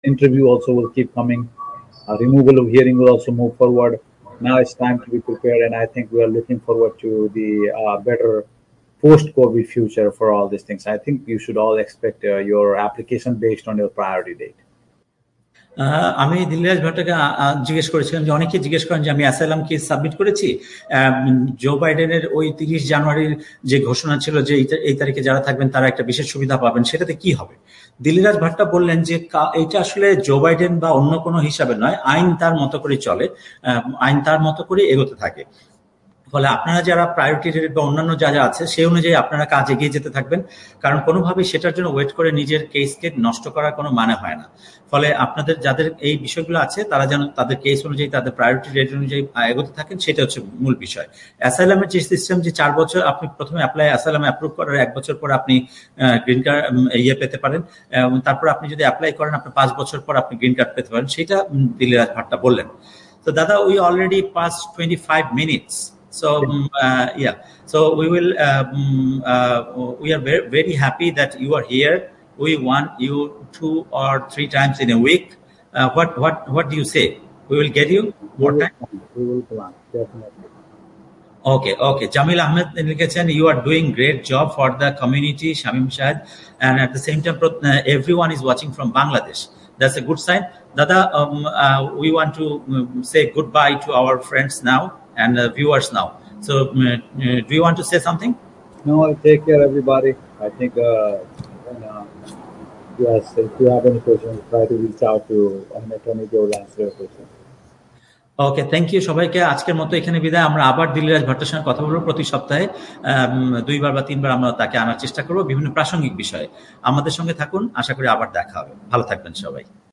interview also will keep coming. Removal of hearing will also move forward. Now it's time to be prepared, and I think we are looking forward to the better post-COVID future for all these things. I think you should all expect your application based on your priority date. আমি দিলরাজ ভট্টকে জিজ্ঞেস করেছিলাম যে অনেকে জিজ্ঞেস করেন যে আমি asylum case submit করেছি, জো বাইডেনের ওই 30 জানুয়ারির যে ঘোষণা ছিল যে এই তারিখে যারা থাকবেন তারা একটা বিশেষ সুবিধা পাবেন, সেটাতে কি হবে? দিলরাজ ভট্টা বললেন যে এটা আসলে জো বাইডেন বা অন্য কোনো হিসাবে নয়, আইন তার মতো করে চলে, আইন তার মতো করে এগোতে থাকে। ফলে আপনারা যারা প্রায়োরিটি রেট বা অন্যান্য যা যা আছে সেই অনুযায়ী আপনারা কাজ এগিয়ে যেতে থাকবেন, কারণ কোনোভাবেই সেটার জন্য ওয়েট করে নিজের কেসকে নষ্ট করার কোনো মানে হয় না। ফলে আপনাদের যাদের এই বিষয়গুলো আছে তারা যেন তাদের কেস অনুযায়ী তাদের প্রায়োরিটি রেট অনুযায়ী এগোতে থাকেন, সেটা হচ্ছে মূল বিষয়। অ্যাসাইলামের যে সিস্টেম যে 4 বছর আপনি প্রথমে অ্যাসাইলাম অ্যাপ্রুভ করার 1 বছর পর আপনি গ্রিন কার্ড পেতে পারেন, তারপর আপনি যদি অ্যাপ্লাই করেন আপনি 5 বছর পর আপনি গ্রিন কার্ড পেতে পারেন, সেটা দিলরাজ ভট্টা বললেন। তো দাদা, we already pass 25 minutes. So so we will we are very, very happy that you are here. We want you 2 or 3 times in a week. What do you say? We will get you more time. We will plan, definitely. Okay. Jamil Ahmed লিখেছেন, you are doing great job for the community, Shamim Shahid, and at the same time everyone is watching from Bangladesh. That's a good sign. Dada, we want to say goodbye to our friends now and viewers now. So do you want to say something? No, take care everybody. I think yes, if you have any questions, try to reach out to Tony Joe will answer your question. Okay, thank you সবাইকে। আজকের মতো এখানে বিদায়। আমরা আবার দিলরাজ ভট্টার সঙ্গে কথা বলবো প্রতি সপ্তাহে 2বার বা 3বার আমরা তাকে আনার চেষ্টা করবো বিভিন্ন প্রাসঙ্গিক বিষয়ে। আমাদের সঙ্গে থাকুন, আশা করি আবার দেখা হবে। ভালো থাকবেন সবাই।